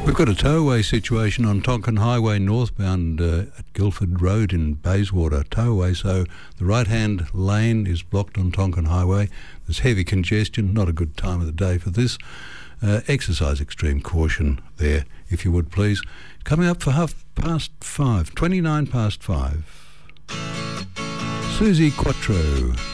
We've got a towaway situation on Tonkin Highway northbound at Guildford Road in Bayswater. Towaway, so the right-hand lane is blocked on Tonkin Highway. There's heavy congestion, not a good time of the day for this. Exercise extreme caution there, if you would please. Coming up for 5:30, 29 past 5. Susie Quattro.